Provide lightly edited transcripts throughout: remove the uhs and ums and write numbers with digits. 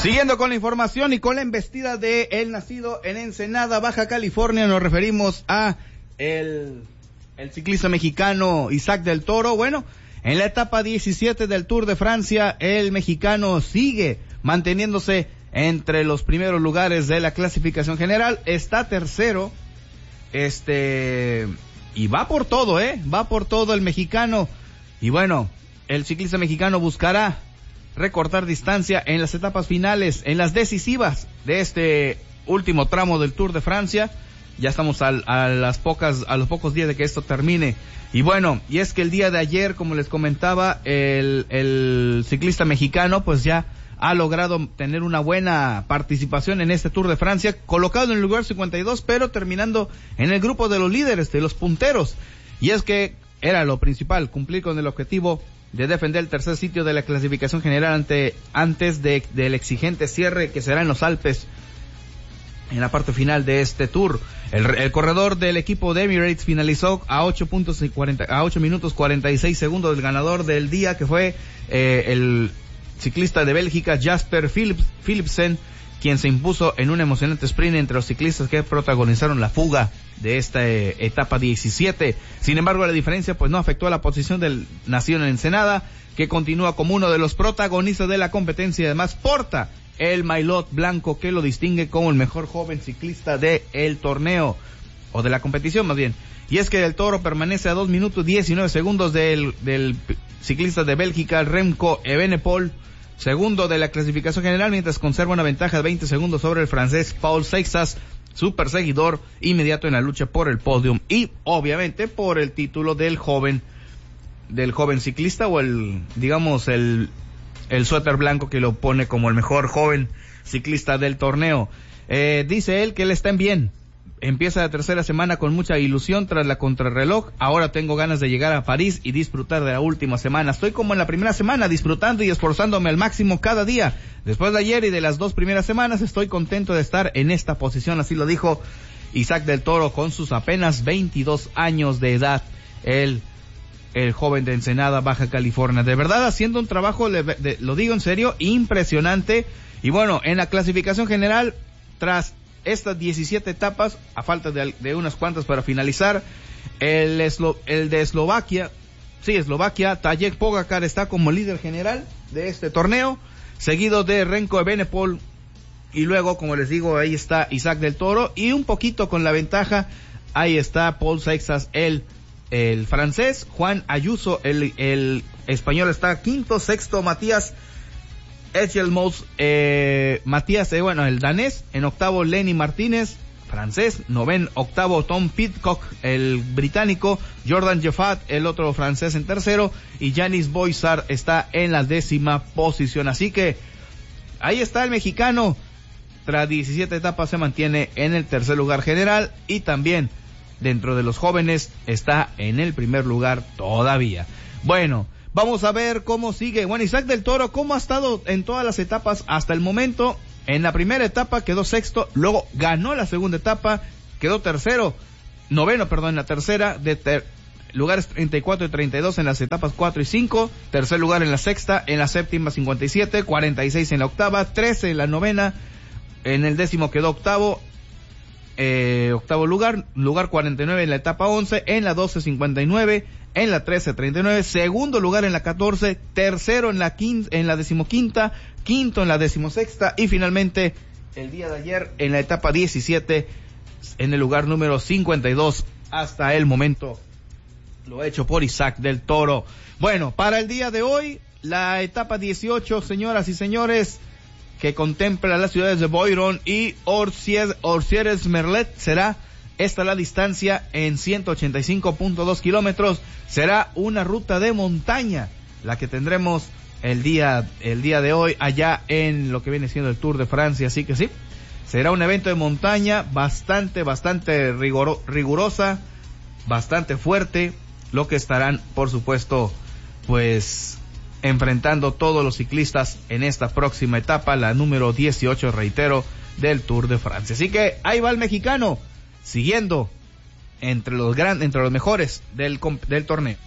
Siguiendo con la información y con la embestida de el nacido en Ensenada, Baja California, nos referimos a el ciclista mexicano Isaac del Toro. Bueno, en la etapa 17 del Tour de Francia, el mexicano sigue manteniéndose entre los primeros lugares de la clasificación general, está tercero, y va por todo, va por todo el mexicano. Y bueno, el ciclista mexicano buscará recortar distancia en las etapas finales, en las decisivas de este último tramo del Tour de Francia. Ya estamos a los pocos días de que esto termine. Y bueno, y es que el día de ayer, como les comentaba, el ciclista mexicano pues ya ha logrado tener una buena participación en este Tour de Francia, colocado en el lugar 52, pero terminando en el grupo de los líderes, de los punteros. Y es que era lo principal, cumplir con el objetivo de defender el tercer sitio de la clasificación general antes del exigente cierre que será en los Alpes en la parte final de este Tour. El corredor del equipo de Emirates finalizó a 8 minutos 46 segundos del ganador del día, que fue el ciclista de Bélgica Jasper Philipsen, quien se impuso en un emocionante sprint entre los ciclistas que protagonizaron la fuga de esta etapa 17. Sin embargo, la diferencia pues no afectó a la posición del nacido en Ensenada, que continúa como uno de los protagonistas de la competencia y además porta el maillot blanco que lo distingue como el mejor joven ciclista del torneo, o de la competición más bien. Y es que el Toro permanece a 2 minutos 19 segundos del ciclista de Bélgica, Remco Evenepoel, segundo de la clasificación general, mientras conserva una ventaja de 20 segundos sobre el francés Paul Seixas, su perseguidor inmediato en la lucha por el podium y obviamente por el título del joven ciclista, o el suéter blanco que lo pone como el mejor joven ciclista del torneo. Dice él que él está en bien. Empieza la tercera semana con mucha ilusión tras la contrarreloj. Ahora tengo ganas de llegar a París y disfrutar de la última semana. Estoy como en la primera semana, disfrutando y esforzándome al máximo cada día. Después de ayer y de las 2 primeras semanas, estoy contento de estar en esta posición. Así lo dijo Isaac del Toro con sus apenas 22 años de edad. El joven de Ensenada, Baja California. De verdad haciendo un trabajo, lo digo en serio, impresionante. Y bueno, en la clasificación general, tras estas 17 etapas, a falta de unas cuantas para finalizar, el de Eslovaquia, Tadej Pogačar está como líder general de este torneo, seguido de Remco Evenepoel, y luego, como les digo, ahí está Isaac del Toro, y un poquito con la ventaja, ahí está Paul Seixas, el francés, Juan Ayuso, el español está quinto, sexto Matías Echelmos, el danés, en octavo Lenny Martínez, francés, octavo Tom Pidcock, el británico, Jordan Jeffat, el otro francés en tercero, y Yanis Boisard está en la 10ª posición. Así que ahí está el mexicano, tras 17 etapas se mantiene en el tercer lugar general, y también dentro de los jóvenes está en el primer lugar todavía. Bueno, vamos a ver cómo sigue. Bueno, Isaac del Toro, ¿cómo ha estado en todas las etapas hasta el momento? En la primera etapa quedó sexto, luego ganó la segunda etapa, quedó noveno en la tercera, lugares 34 y 32 en las etapas 4 y 5, tercer lugar en la sexta, en la séptima 57, 46 en la octava, 13 en la novena, en el 10º quedó octavo lugar 49 en la etapa 11, en la 12 59, en la 13 39, segundo lugar en la 14, tercero en la 15ª, quinto en la 16ª y finalmente el día de ayer en la etapa 17 en el lugar número 52 hasta el momento, lo hecho por Isaac del Toro. Bueno, para el día de hoy la etapa 18, señoras y señores, que contempla las ciudades de Boiron y Orsières-Merlet, será esta la distancia en 185.2 kilómetros. Será una ruta de montaña la que tendremos el día de hoy allá en lo que viene siendo el Tour de Francia. Así que sí, será un evento de montaña bastante rigurosa, bastante fuerte, lo que estarán, por supuesto, pues enfrentando todos los ciclistas en esta próxima etapa, la número 18, reitero, del Tour de Francia. Así que ahí va el mexicano, siguiendo entre los mejores del torneo.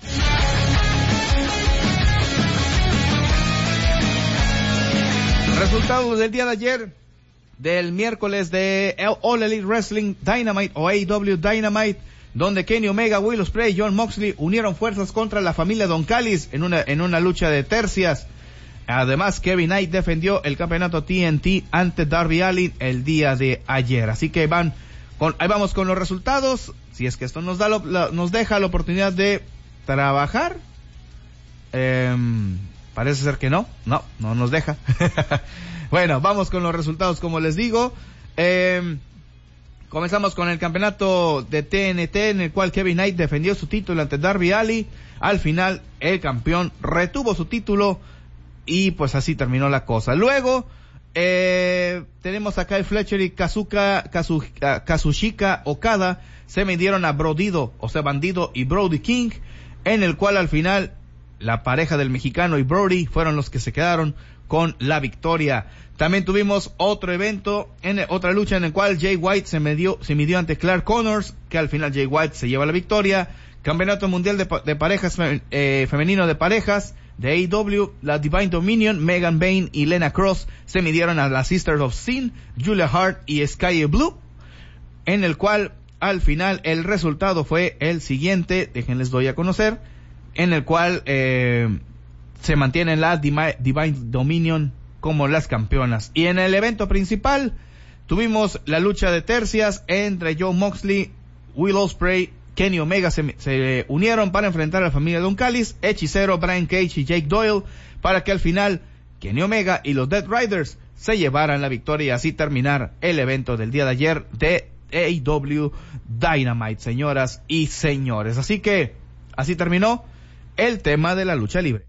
Resultados del día de ayer, del miércoles de All Elite Wrestling Dynamite o AEW Dynamite, donde Kenny Omega, Will Ospreay y Jon Moxley unieron fuerzas contra la familia Don Callis en una lucha de tercias. Además, Kevin Knight defendió el campeonato TNT ante Darby Allin el día de ayer. Así que ahí vamos con los resultados. Si es que esto nos deja la oportunidad de trabajar. Parece ser que no nos deja. Bueno, vamos con los resultados, como les digo. Comenzamos con el campeonato de TNT, en el cual Kevin Knight defendió su título ante Darby Allin. Al final, el campeón retuvo su título y pues así terminó la cosa. Luego, tenemos a Kyle Fletcher y Kazuchika Okada. Se midieron a Bandido y Brody King, en el cual al final la pareja del mexicano y Brody fueron los que se quedaron con la victoria. También tuvimos otro evento, otra lucha en el cual Jay White se midió ante Clark Connors, que al final Jay White se lleva la victoria. Campeonato mundial de parejas femenino de parejas de AEW, la Divine Dominion, Megan Bayne y Lena Cross se midieron a las Sisters of Sin, Julia Hart y Sky Blue, en el cual al final el resultado fue el siguiente, déjenles doy a conocer, en el cual se mantienen la Divine Dominion como las campeonas. Y en el evento principal tuvimos la lucha de tercias entre Jon Moxley, Will Ospreay, Kenny Omega se unieron para enfrentar a la familia Don Callis, Hechicero, Brian Cage y Jake Doyle, para que al final Kenny Omega y los Dead Riders se llevaran la victoria y así terminar el evento del día de ayer de AEW Dynamite, señoras y señores. Así que así terminó el tema de la lucha libre.